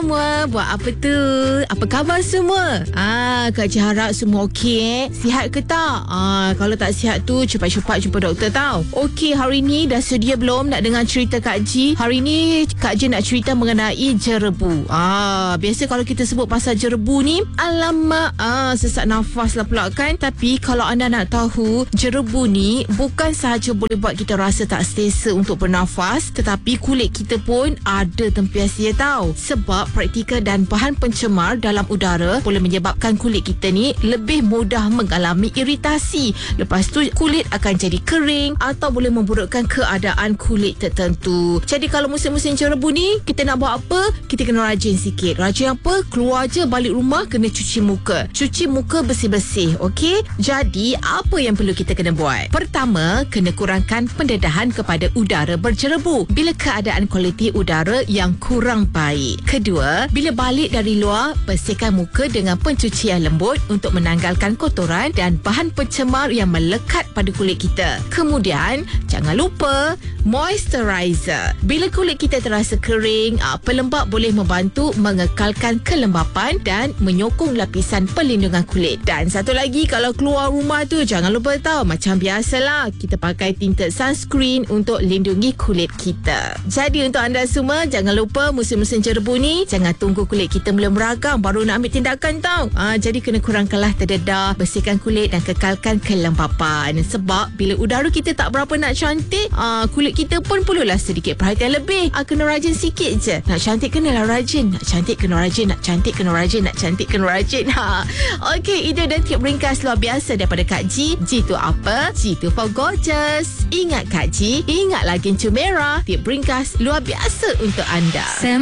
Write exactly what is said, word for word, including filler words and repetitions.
semua, buat apa tu? Apa khabar semua? Ah, Kak Ji harap semua okey eh? Sihat ke tak? Ah, kalau tak sihat tu cepat-cepat jumpa doktor tau. Okey, hari ni dah sedia belum nak dengar cerita Kak Ji? Hari ni Kak Ji nak cerita mengenai jerebu. Ah, biasa kalau kita sebut pasal jerebu ni, alamak, ah, sesak nafas lah pula kan. Tapi kalau anda nak tahu, jerebu ni bukan sahaja boleh buat kita rasa tak selesa untuk bernafas, tetapi kulit kita pun ada tempias dia tau. Sebab partikel dan bahan pencemar dalam udara boleh menyebabkan kulit kita ni lebih mudah mengalami iritasi. Lepas tu kulit akan jadi kering atau boleh memburukkan keadaan kulit tertentu. Jadi kalau musim-musim jerebu ni, kita nak buat apa? Kita kena rajin sikit. Rajin apa? Keluar je balik rumah kena cuci muka. Cuci muka bersih-bersih, okey? Jadi apa yang perlu kita kena buat? Pertama, kena kurangkan pendedahan kepada udara berjerebu bila keadaan kualiti udara yang kurang baik. Kedua, bila balik dari luar, bersihkan muka dengan pencucian lembut untuk menanggalkan kotoran dan bahan pencemar yang melekat pada kulit kita. Kemudian, jangan lupa moisturizer. Bila kulit kita terasa kering, pelembap boleh membantu mengekalkan kelembapan dan menyokong lapisan perlindungan kulit. Dan satu lagi, kalau keluar rumah tu jangan lupa tahu, macam biasalah, kita pakai tinted sunscreen untuk lindungi kulit kita. Jadi untuk anda semua, jangan lupa musim-musim jerebu ni, jangan tunggu kulit kita mula meragam baru nak ambil tindakan tau. Ha, jadi kena kurangkanlah terdedah, bersihkan kulit dan kekalkan kelembapan. Sebab bila udara kita tak berapa nak cantik, ha, kulit kita pun perlulah sedikit perhatian lebih. Ha, kena rajin sikit je. Nak cantik kenalah rajin. Nak cantik kena rajin. Nak cantik kena rajin. Nak cantik kena rajin. Ha. Okey, ide dan tip ringkas luar biasa daripada Kak Ji. Ji tu apa? Ji tu for gorgeous. Ingat Kak Ji, ingat lagi Gencu Merah. Tip ringkas luar biasa untuk anda.